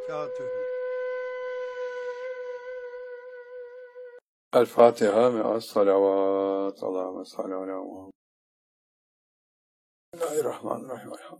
وبركاته. الفاتحة مع الصلوات. اللهم صل على محمد. بسم الله الرحمن الرحيم.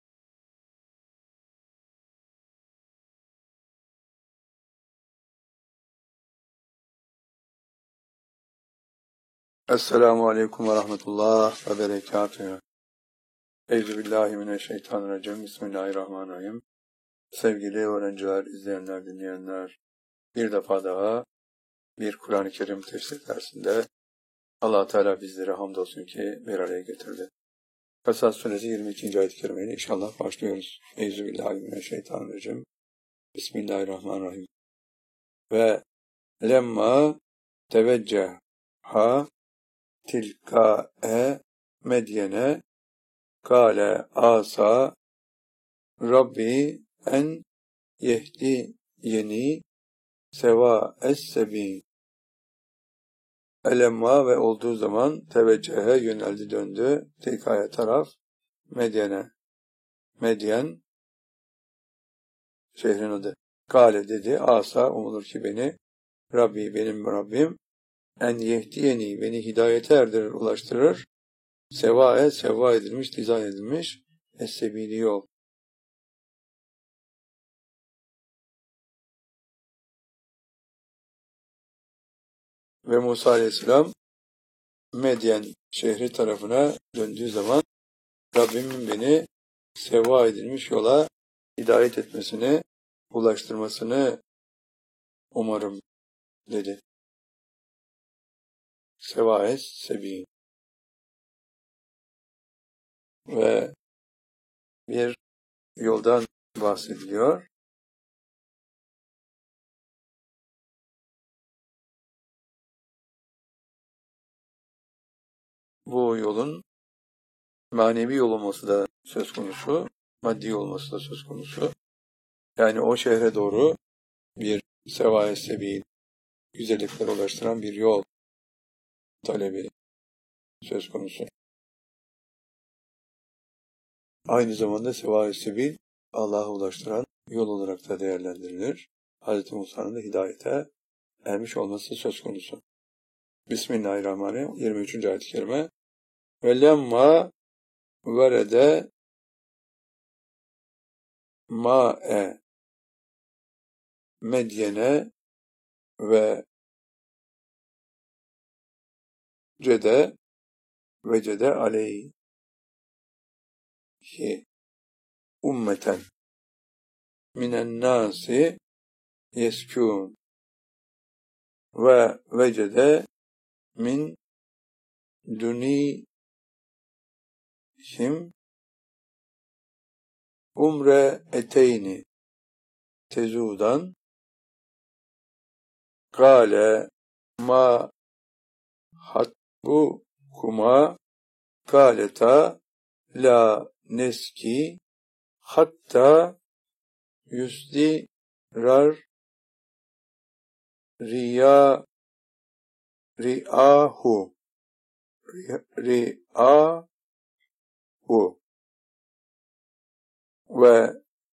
Esselamu Aleyküm ve Rahmetullah ve Berekatühü. Euzubillahimineşşeytanirracim. Bismillahirrahmanirrahim. Sevgili öğrenciler, izleyenler, dinleyenler, bir defa daha bir Kur'an-ı Kerim tefsir dersinde Allah Teala bizleri hamdolsun ki bir araya getirdi. Kasas suresi 22. ayet-i kerimeyle inşallah başlıyoruz. Euzubillahimineşşeytanirracim. Bismillahirrahmanirrahim. Ve lemma tevecceha tilkâe medyene kâle asa Rabbi en yehdiyeni seva es-sebi. Elemma ve olduğu zaman teveccehe yöneldi, döndü. Tilkâye taraf Medyene. Medyen şehrin adı. Kâle dedi, asa umulur ki beni Rabbi, benim Rabbim en yehdiyeni, beni hidayete erdirir, ulaştırır. Sevae, sevva edilmiş, dizayn edilmiş es-sebili yol. Ve Musa Aleyhisselam Medyen şehri tarafına döndüğü zaman Rabbimin beni sevva edilmiş yola hidayet etmesini, ulaştırmasını umarım dedi. Sevaes sebi. Ve bir yoldan bahsediliyor. Bu yolun manevi yol olması da söz konusu, maddi olması da söz konusu. Yani o şehre doğru bir sevaes sebi, güzelliklere ulaştıran bir yol talebi söz konusu. Aynı zamanda sevaes sebil, Allah'a ulaştıran yol olarak da değerlendirilir. Hz. Musa'nın da hidayete ermiş olması söz konusu. Bismillahirrahmanirrahim. 23. ayet-i kerime. Ve lemma verede ma'e medyene ve cede aleyhi ummeten minen nasi yeskûn ve vecede min dunihim umre eteyni tezudan kâle ma hatbu kuma kâleta la neski hatta yusdirar ri'ahu ve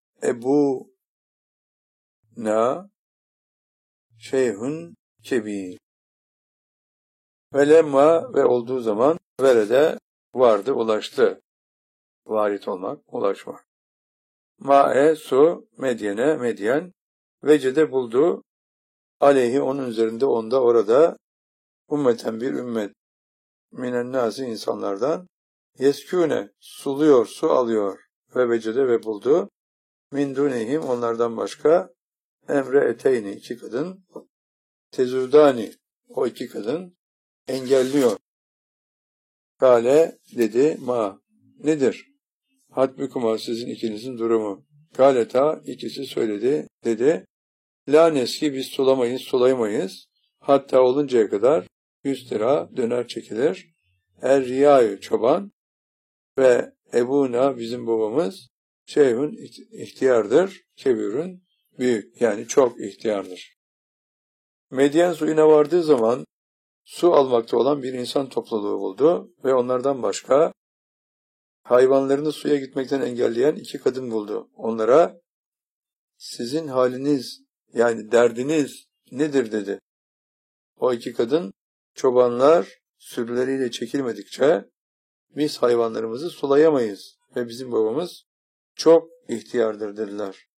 ebuna şeyhun kebir. Ve lemma ve olduğu zaman verede vardı, ulaştı. Varit olmak, ulaşmak. Ma'e su, medyene, medyen, vecede buldu, aleyhi onun üzerinde, onda, orada, ümmeten bir ümmet, minen nasi insanlardan, yeskûne, suluyor, su alıyor, ve vecede ve buldu, min dunihim onlardan başka, emre eteyni, iki kadın, tezudani, o iki kadın, engelliyor. Kale dedi, ma, nedir? Hatbükuma, sizin ikinizin durumu. Galeta, ikisi söyledi, dedi. La neski, biz sulayamayız. Hatta oluncaya kadar 100 lira döner çekilir. Er riyayı, çoban ve ebuna, bizim babamız şeyhün, ihtiyardır. Kebirün, büyük, yani çok ihtiyardır. Medyen suyuna vardığı zaman su almakta olan bir insan topluluğu buldu ve onlardan başka hayvanlarını suya gitmekten engelleyen iki kadın buldu. Onlara sizin haliniz yani derdiniz nedir dedi. O iki kadın, çobanlar sürüleriyle çekilmedikçe biz hayvanlarımızı sulayamayız ve bizim babamız çok ihtiyardır dediler.